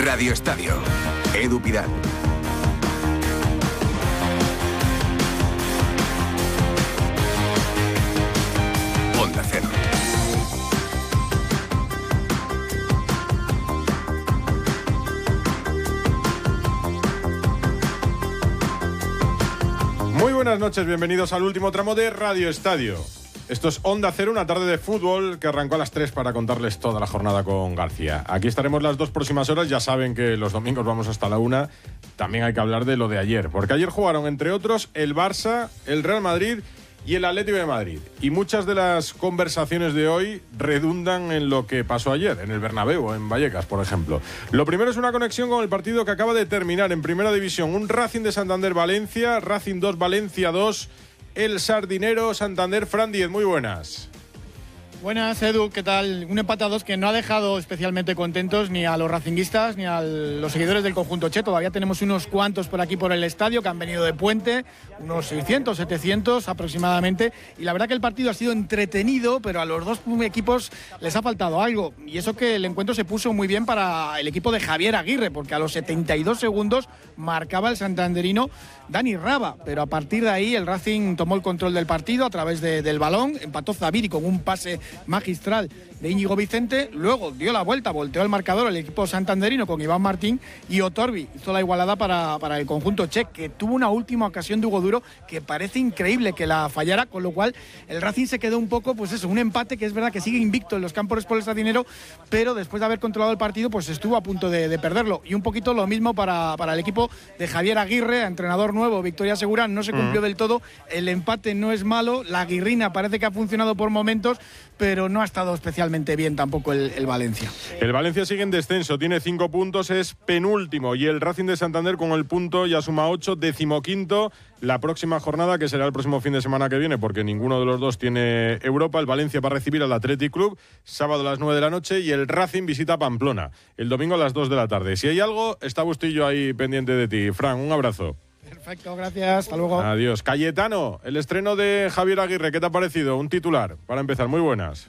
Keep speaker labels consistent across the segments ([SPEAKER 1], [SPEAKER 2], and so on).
[SPEAKER 1] Radio Estadio. Edu Pidal. Onda Cero.
[SPEAKER 2] Muy buenas noches, bienvenidos al último tramo de Radio Estadio. Esto es Onda Cero, una tarde de fútbol que arrancó a las 3 para contarles toda la jornada con García. Aquí estaremos las 2 próximas horas, ya saben que los domingos vamos hasta la 1. También hay que hablar de lo de ayer, porque ayer jugaron, entre otros, el Barça, el Real Madrid y el Atlético de Madrid. Y muchas de las conversaciones de hoy redundan en lo que pasó ayer, en el Bernabéu, en Vallecas, por ejemplo. Lo primero es una conexión con el partido que acaba de terminar en Primera División. Un Racing de Santander-Valencia, Racing 2, Valencia 2, El Sardinero, Santander, Fran 10. Muy buenas.
[SPEAKER 3] Buenas, Edu, ¿qué tal? Un empate a 2 que no ha dejado especialmente contentos ni a los racinguistas ni a los seguidores del conjunto Che. Todavía tenemos unos cuantos por aquí por el estadio que han venido de puente, unos 600, 700 aproximadamente. Y la verdad que el partido ha sido entretenido, pero a los dos equipos les ha faltado algo. Y eso que el encuentro se puso muy bien para el equipo de Javier Aguirre, porque a los 72 segundos marcaba el santanderino Dani Raba. Pero a partir de ahí el Racing tomó el control del partido a través del balón, empató Zaviri con un pase magistral de Íñigo Vicente, luego dio la vuelta, volteó el marcador el equipo santanderino con Iván Martín y Otorbi hizo la igualada para el conjunto Che, que tuvo una última ocasión de Hugo Duro que parece increíble que la fallara, con lo cual el Racing se quedó un poco, pues eso, un empate que es verdad que sigue invicto en los campos por el Sardinero, pero después de haber controlado el partido pues estuvo a punto de perderlo. Y un poquito lo mismo para el equipo de Javier Aguirre, entrenador nuevo, victoria segura, no se cumplió del todo, el empate no es malo, la aguirrina parece que ha funcionado por momentos, pero no ha estado especialmente bien tampoco el Valencia.
[SPEAKER 2] El Valencia sigue en descenso, tiene 5 puntos, es penúltimo, y el Racing de Santander con el punto ya suma 8, 15º. La próxima jornada, que será el próximo fin de semana que viene, porque ninguno de los dos tiene Europa, el Valencia va a recibir al Athletic Club, sábado a las 9 de la noche, y el Racing visita Pamplona, el domingo a las 2 de la tarde. Si hay algo, está Bustillo ahí pendiente de ti. Fran, un abrazo.
[SPEAKER 3] Perfecto, gracias, hasta luego.
[SPEAKER 2] Adiós. Cayetano, el estreno de Javier Aguirre, ¿qué te ha parecido? Un titular, para empezar, muy buenas.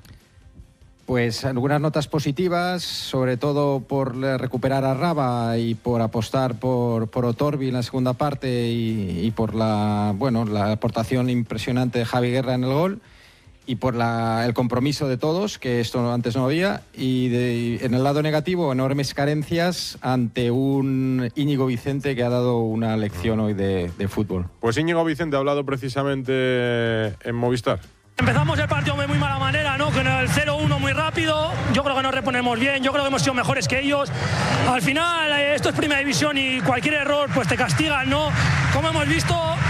[SPEAKER 4] Pues algunas notas positivas, sobre todo por recuperar a Raba y por apostar por Otorbi en la segunda parte y por la aportación impresionante de Javi Guerra en el gol y por el compromiso de todos, que esto antes no había, y en el lado negativo, enormes carencias ante un Íñigo Vicente que ha dado una lección hoy de fútbol.
[SPEAKER 2] Pues Íñigo Vicente ha hablado precisamente en Movistar.
[SPEAKER 5] Empezamos el partido de muy mala manera, ¿no? Con el 0-1 muy rápido. Yo creo que nos reponemos bien, yo creo que hemos sido mejores que ellos. Al final, esto es Primera División y cualquier error pues te castigan, ¿no? Como hemos visto.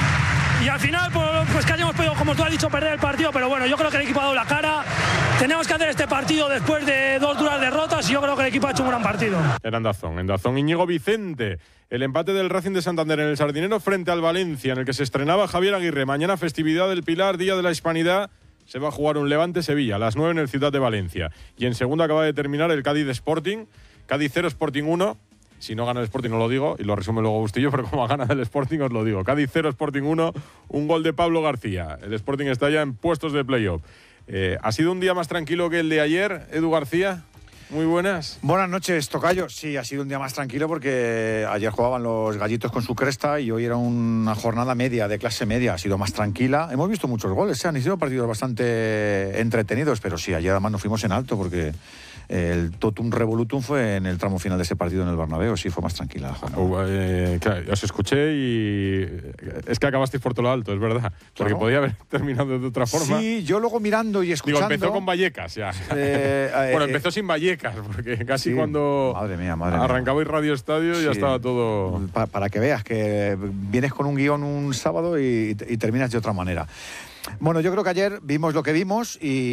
[SPEAKER 5] Y al final, pues que hayamos podido, como tú has dicho, perder el partido. Pero bueno, yo creo que el equipo ha dado la cara. Tenemos que hacer este partido después de 2 duras derrotas y yo creo que el equipo ha hecho un gran partido.
[SPEAKER 2] En Dazón, Íñigo Vicente. El empate del Racing de Santander en el Sardinero frente al Valencia, en el que se estrenaba Javier Aguirre. Mañana, festividad del Pilar, Día de la Hispanidad. Se va a jugar un Levante-Sevilla a las 9 en el Ciudad de Valencia. Y en segundo acaba de terminar el Cádiz Sporting. Cádiz 0, Sporting 1. Si no gana el Sporting no lo digo, y lo resume luego Bustillo, pero como gana el Sporting os lo digo. Cádiz 0, Sporting 1, un gol de Pablo García. El Sporting está ya en puestos de playoff. ¿Ha sido un día más tranquilo que el de ayer, Edu García? Muy buenas.
[SPEAKER 6] Buenas noches, tocayo. Sí, ha sido un día más tranquilo porque ayer jugaban los gallitos con su cresta y hoy era una jornada media, de clase media. Ha sido más tranquila. Hemos visto muchos goles, han sido partidos bastante entretenidos, pero sí, ayer además nos fuimos en alto porque el totum revolutum fue en el tramo final de ese partido en el Bernabéu. Sí, fue más tranquila.
[SPEAKER 2] Claro, os escuché y es que acabasteis por todo lo alto, es verdad. Porque
[SPEAKER 6] Claro.
[SPEAKER 2] podía haber terminado de otra forma.
[SPEAKER 6] Sí, yo luego mirando y escuchando.
[SPEAKER 2] Digo, empezó con Vallecas ya. Bueno, empezó sin Vallecas, porque casi
[SPEAKER 6] sí,
[SPEAKER 2] cuando
[SPEAKER 6] madre mía.
[SPEAKER 2] arrancabais Radio Estadio ya
[SPEAKER 6] Sí.
[SPEAKER 2] estaba todo.
[SPEAKER 6] Para que veas que vienes con un guión un sábado y terminas de otra manera. Bueno, yo creo que ayer vimos lo que vimos y